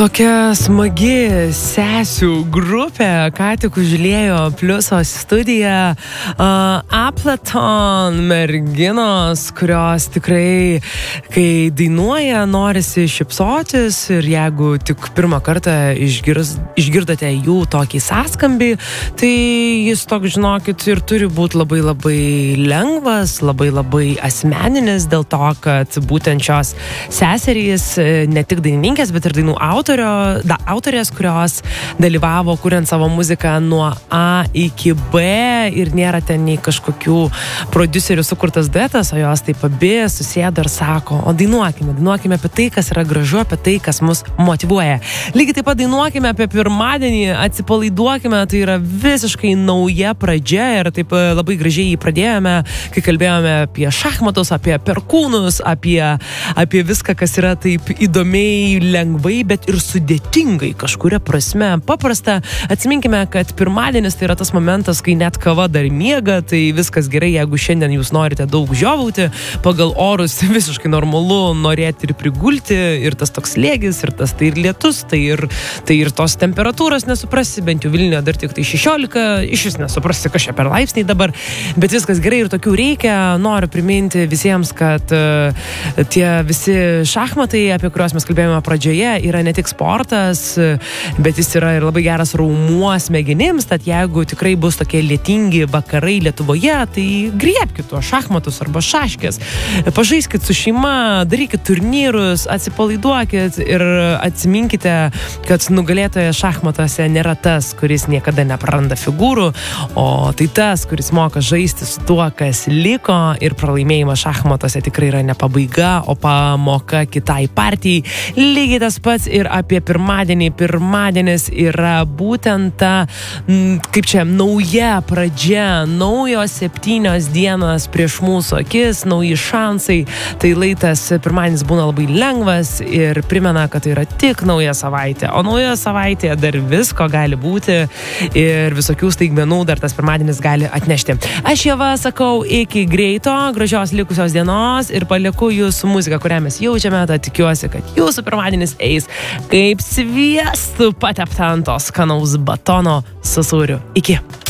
Tokia smagi sesių grupė, ką tik užliejo Pliuso studiją. Appleton merginos, kurios tikrai, kai dainuoja, norisi šypsotis ir jeigu tik pirmą kartą išgirdote jų tokį sąskambį, tai jis toks, žinokit, ir turi būti labai lengvas, labai asmeninis, dėl to, kad būtent šios seserys, ne tik dainininkės, bet ir dainų autorės, kurios dalyvavo kuriant savo muziką nuo A iki B ir nėra ten nei kažkokių prodiuserių sukurtas duetas, o jos taip abi susėdo ir sako, o dainuokime apie tai, kas yra gražu, apie tai, kas mus motyvuoja. Lygiai taip pat dainuokime apie pirmadienį, atsipalaiduokime, tai yra visiškai nauja pradžia ir taip labai gražiai jį pradėjome, kai kalbėjome apie šachmatus, apie perkūnus, apie viską, kas yra taip įdomiai, lengvai, bet ir sudėtingai kažkuria prasme paprasta. Atsiminkime, kad pirmadienis tai yra tas momentas, kai net kava dar miega, tai viskas gerai, jeigu šiandien jūs norite daug žiovauti, pagal orus visiškai normalu norėti ir prigulti, ir tas toks slėgis, ir tas tai ir lietus, tai ir tos temperatūros nesuprasi, bent jau Vilniuje dar tik tai 16, iš vis nesuprasi, kas čia per laipsniai dabar, bet viskas gerai ir tokių reikia. Noriu priminti visiems, kad tie visi šachmatai, apie kuriuos mes kalbėjome pradžioje, yra ne tik sportas, bet jis yra ir labai geras raumuo smegenims, tad jeigu tikrai bus tokie lietingi vakarai Lietuvoje, tai griebkit tuos šachmatus arba šaškės, pažaiskit su šeima, darykit turnyrus, atsipalaiduokit ir atsiminkite, kad nugalėtojas šachmatuose nėra tas, kuris niekada nepraranda figūrų, o tai tas, kuris moka žaisti su tuo, kas liko, ir pralaimėjimas šachmatuose tikrai yra ne pabaiga, o pamoka kitai partijai. Lygiai tas pats ir apie pirmadienį. Pirmadienis yra būtent ta, kaip čia, nauja pradžia, naujos 7 dienos prieš mūsų akis, nauji šansai. Tai laitas pirmadienis būna labai lengvas ir primena, kad tai yra tik nauja savaitė. O nauja savaitė dar visko gali būti ir visokių staigmenų dar tas pirmadienis gali atnešti. Aš Ieva sakau iki greito, gražios likusios dienos ir palieku jūsų muziką, kurią mes jaučiame, tad tikiuosi, kad jūsų pirmadienis eis kaip sviestu patepta ant to skanaus batono su sūriu. Iki.